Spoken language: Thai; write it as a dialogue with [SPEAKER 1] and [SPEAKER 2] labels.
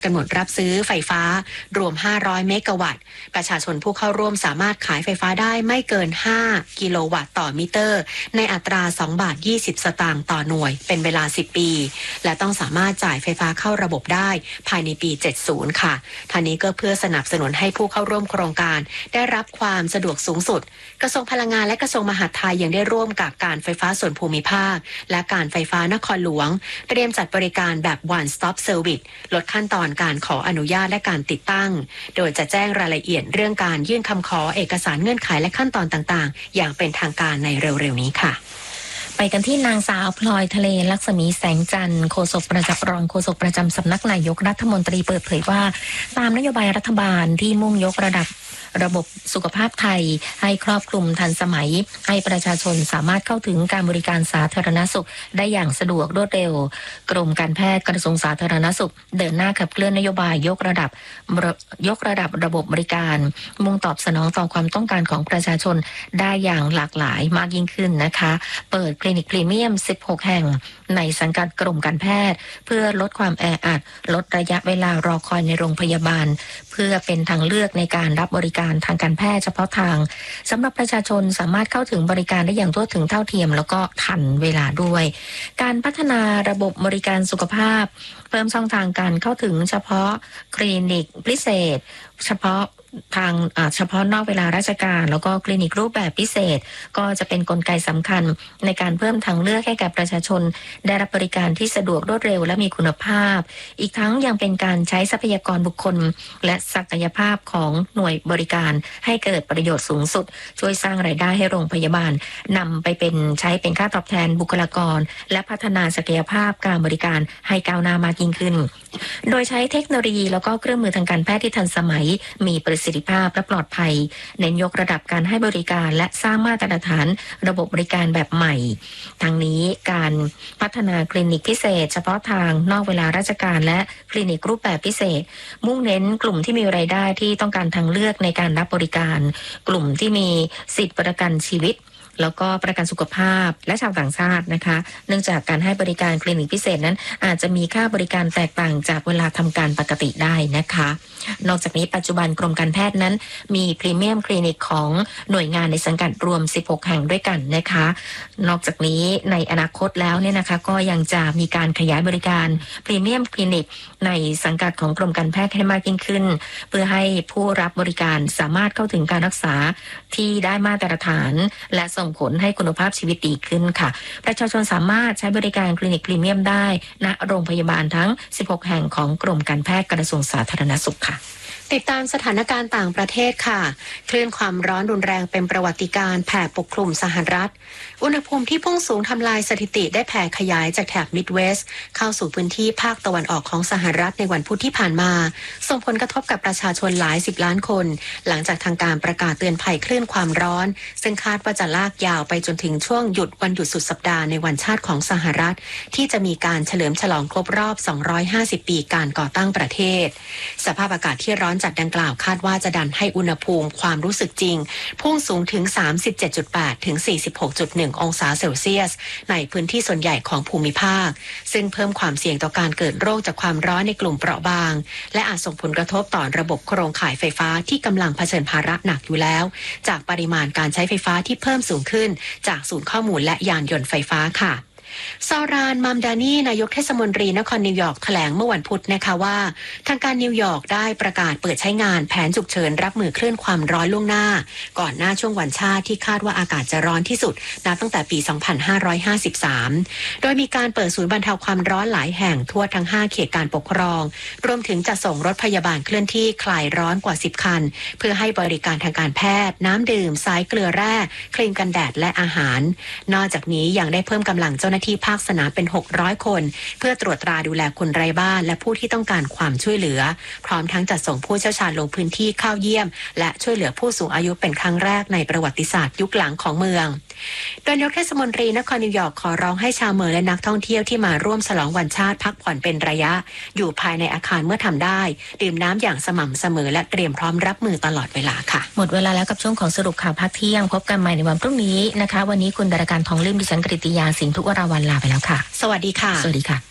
[SPEAKER 1] กำหนดรับซื้อไฟฟ้ารวม500เมกะวัตต์ประชาชนผู้เข้าร่วมสามารถขายไฟฟ้าได้ไม่เกิน5กิโลวัตต์ต่อมิเตอร์ในอัตรา2 บาท 20 สตางค์ต่อหน่วยเป็นเวลา10 ปีและต้องสามารถจ่ายไฟฟ้าเข้าระบบได้ภายในปี70ค่ะทางนี้ก็เพื่อสนับสนุนให้ผู้เข้าร่วมโครงการได้รับความสะดวกสูงสุดกระทรวงพลังงานและกระทรวงมหาดไทยยังได้ร่วมกับการไฟฟ้าส่วนภูมิภาคและการไฟฟ้านครหลวงเตรียมจัดบริการแบบ One Stop Service ลดขั้นตอนการขออนุญาตและการติดตั้งโดยจะแจ้งรายละเอียดเรื่องการยื่นคำขอเอกสารเงื่อนไขและขั้นตอนต่างๆอย่างเป็นทางการในเร็วๆนี้ค่ะ
[SPEAKER 2] ไปกันที่นางสาวพลอยทะเลลักษมีแสงจันทร์โฆษกประจำรองโฆษกประจำสำนักนายกรัฐมนตรีเปิดเผยว่าตามนโยบายรัฐบาลที่มุ่งยกระดับระบบสุขภาพไทยให้ครอบคลุมทันสมัยให้ประชาชนสามารถเข้าถึงการบริการสาธารณสุขได้อย่างสะดวกรวดเร็วกรมการแพทย์กระทรวงสาธารณสุขเดินหน้าขับเคลื่อนนโยบายยกระดับระบบบริการมุ่งตอบสนองต่อความต้องการของประชาชนได้อย่างหลากหลายมากยิ่งขึ้นนะคะเปิดคลินิกพรีเมียม16แห่งในสังกัดกรมการแพทย์เพื่อลดความแออัดลดระยะเวลารอคอยในโรงพยาบาลเพื่อเป็นทางเลือกในการรับบริการทางการแพทย์เฉพาะทางสำหรับประชาชนสามารถเข้าถึงบริการได้อย่างทั่วถึงเท่าเทียมแล้วก็ทันเวลาด้วยการพัฒนาระบบบริการสุขภาพเพิ่มช่องทางการเข้าถึงเฉพาะคลินิกพิเศษเฉพาะนอกเวลาราชการแล้วก็คลินิกรูปแบบพิเศษก็จะเป็นกลไกสำคัญในการเพิ่มทางเลือกให้แก่ประชาชนได้รับบริการที่สะดวกรวดเร็วและมีคุณภาพอีกทั้งยังเป็นการใช้ทรัพยากรบุคคลและศักยภาพของหน่วยบริการให้เกิดประโยชน์สูงสุดช่วยสร้างรายได้ให้โรงพยาบาลนำไปใช้เป็นค่าตอบแทนบุคลากรและพัฒนาศักยภาพการบริการให้ก้าวหน้ามากยิ่งขึ้นโดยใช้เทคโนโลยีแล้วก็เครื่องมือทางการแพทย์ที่ทันสมัยมีประสิทธิภาพและปลอดภัยเน้นยกระดับการให้บริการและสร้างมาตรฐานระบบบริการแบบใหม่ทั้งนี้การพัฒนาคลินิกพิเศษเฉพาะทางนอกเวลาราชการและคลินิกรูปแบบพิเศษมุ่งเน้นกลุ่มที่มีรายได้ที่ต้องการทางเลือกในการรับบริการกลุ่มที่มีสิทธิประกันชีวิตแล้วก็ประกันสุขภาพและชาวต่างชาตินะคะเนื่องจากการให้บริการคลินิกพิเศษนั้นอาจจะมีค่าบริการแตกต่างจากเวลาทำการปกติได้นะคะนอกจากนี้ปัจจุบันกรมการแพทย์นั้นมีพรีเมียมคลินิกของหน่วยงานในสังกัดรวม16แห่งด้วยกันนะคะนอกจากนี้ในอนาคตแล้วเนี่ยนะคะก็ยังจะมีการขยายบริการพรีเมียมคลินิกในสังกัดของกรมการแพทย์ให้มากยิ่งขึ้นเพื่อให้ผู้รับบริการสามารถเข้าถึงการรักษาที่ได้มาตรฐานและส่งผลให้คุณภาพชีวิตดีขึ้นค่ะประชาชนสามารถใช้บริการคลินิกพรีเมียมได้ณโรงพยาบาลทั้ง16แห่งของกรมการแพทย์กระทรวงสาธารณสุขค่ะ
[SPEAKER 1] ติดตามสถานการณ์ต่างประเทศค่ะคลื่นความร้อนรุนแรงเป็นประวัติการณ์แผ่ปกคลุมสหรัฐอุณหภูมิที่พุ่งสูงทำลายสถิติได้แผ่ขยายจากแถบมิดเวสต์เข้าสู่พื้นที่ภาคตะวันออกของสหรัฐในวันพุธที่ผ่านมาส่งผลกระทบกับประชาชนหลาย10ล้านคนหลังจากทางการประกาศเตือนภัยคลื่นความร้อนซึ่งคาดว่าจะลากยาวไปจนถึงช่วงวันหยุดสุดสัปดาห์ในวันชาติของสหรัฐที่จะมีการเฉลิมฉลองครบรอบ250ปีการก่อตั้งประเทศสภาพอากาศที่ร้อนจัดดังกล่าวคาดว่าจะดันให้อุณหภูมิความรู้สึกจริงพุ่งสูงถึง 37.8 ถึง 46.1 องศาเซลเซียสในพื้นที่ส่วนใหญ่ของภูมิภาคซึ่งเพิ่มความเสี่ยงต่อการเกิดโรคจากความร้อนในกลุ่มเปราะบางและอาจส่งผลกระทบต่อระบบโครงข่ายไฟฟ้าที่กำลังเผชิญภาระหนักอยู่แล้วจากปริมาณการใช้ไฟฟ้าที่เพิ่มสูงขึ้นจากศูนย์ข้อมูลและยานยนต์ไฟฟ้าค่ะซารานมัมดานีนายกเทศมนตรีนครนิวยอร์กแถลงเมื่อวันพุธนะคะว่าทางการนิวยอร์กได้ประกาศเปิดใช้งานแผนฉุกเฉินรับมือคลื่นความร้อนล่วงหน้าก่อนหน้าช่วงวันชาติที่คาดว่าอากาศจะร้อนที่สุดนับตั้งแต่ปี 2553 โดยมีการเปิดศูนย์บรรเทาความร้อนหลายแห่งทั่วทั้ง5เขตการปกครองรวมถึงจะส่งรถพยาบาลเคลื่อนที่คลายร้อนกว่า10คันเพื่อให้บริการทางการแพทย์น้ำดื่มสายเกลือแร่ครีมกันแดดและอาหารนอกจากนี้ยังได้เพิ่มกำลังเจ้าหน้าที่ภาคสนามเป็น600คนเพื่อตรวจตราดูแลคนไร้บ้านและผู้ที่ต้องการความช่วยเหลือพร้อมทั้งจัดส่งผู้เชี่ยวชาญลงพื้นที่เข้าเยี่ยมและช่วยเหลือผู้สูงอายุเป็นครั้งแรกในประวัติศาสตร์ยุคหลังของเมืองโดยนายกเทศมนตรีนครนิวยอร์กขอร้องให้ชาวเมืองและนักท่องเที่ยวที่มาร่วมฉลองวันชาติพักผ่อนเป็นระยะอยู่ภายในอาคารเมื่อทำได้ดื่มน้ำอย่างสม่ำเสมอและเตรียมพร้อมรับมือตลอดเวลาค่ะ
[SPEAKER 2] หมดเวลาแล้วกับช่วงของสรุปข่าวภาคเที่ยงพบกันใหม่ในวันพรุ่งนี้นะคะวันนี้คุณดารการทองลิ่มดิฉันกฤติยาสินทุกวราวันลาไปแล้วค่ะ
[SPEAKER 1] สวัสดีค่ะ
[SPEAKER 2] สวัสดีค่ะ